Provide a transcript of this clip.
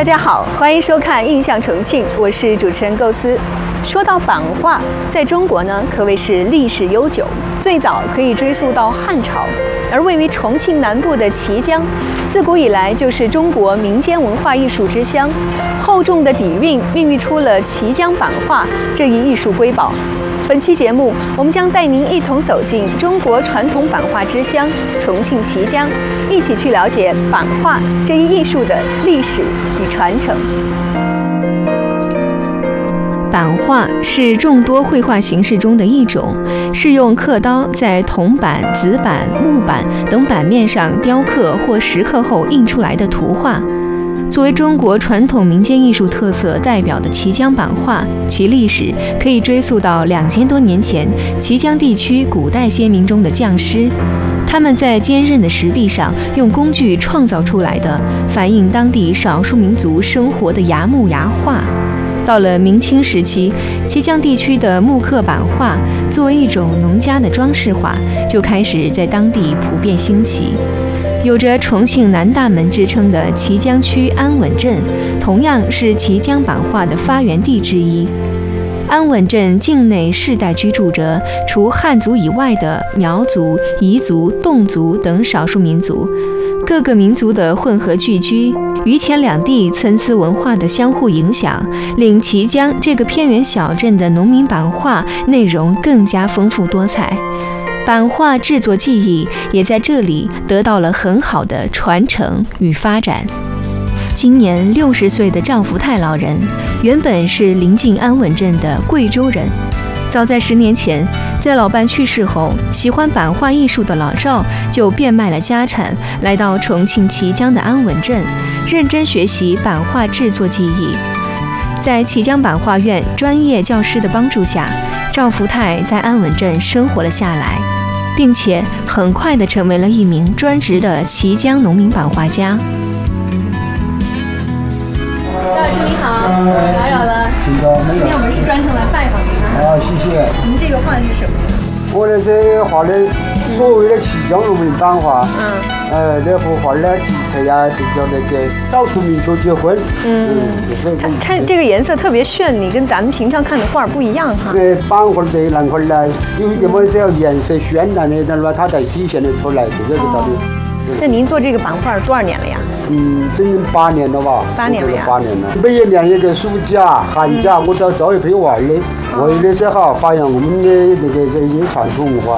大家好，欢迎收看《印象重庆》，我是主持人构思。说到版画，在中国呢可谓是历史悠久，最早可以追溯到汉朝。而位于重庆南部的綦江，自古以来就是中国民间文化艺术之乡。厚重的底蕴孕育出了綦江版画这一艺术瑰宝。本期节目，我们将带您一同走进中国传统版画之乡重庆綦江，一起去了解版画这一艺术的历史与传承。版画是众多绘画形式中的一种，是用刻刀在铜板、紫板、木板等板面上雕刻或蚀刻后印出来的图画。作为中国传统民间艺术特色代表的綦江版画，其历史可以追溯到2000多年前綦江地区古代先民中的匠师，他们在坚韧的石壁上用工具创造出来的反映当地少数民族生活的崖木崖画。到了明清时期，綦江地区的木刻版画作为一种农家的装饰画，就开始在当地普遍兴起。有着重庆南大门之称的綦江区安稳镇，同样是綦江版画的发源地之一。安稳镇境内世代居住着除汉族以外的苗族、彝族、侗族等少数民族，各个民族的混合聚居，榆钱两地参差文化的相互影响，令綦江这个偏远小镇的农民版画内容更加丰富多彩。版画制作技艺也在这里得到了很好的传承与发展。今年60岁的赵福泰老人，原本是临近安稳镇的贵州人。早在10年前，在老伴去世后，喜欢版画艺术的老赵就变卖了家产，来到重庆綦江的安稳镇，认真学习版画制作技艺。在綦江版画院专业教师的帮助下，赵福泰在安稳镇生活了下来，并且很快地成为了一名专职的綦江农民版画家。赵老师你好，打扰了。今天我们是专程来拜访您的。 谢谢。 您这个画是什么？ 我这是画的所谓的綦江农民版画。这幅画的题材呀，就叫那个少数民族结婚。 它这个颜色特别绚丽，跟咱们平常看的画不一样哈。 版画的蓝块呢，因为这么是要颜色渲染的，那么它才体现得出来，这个是道理。 那您做这个版画多少年了呀？ 整整8年了吧？8年了呀。8年了。每一年一个暑假、寒假，我都要招一批娃儿的，为的是好发扬我们的那个这些传统文化。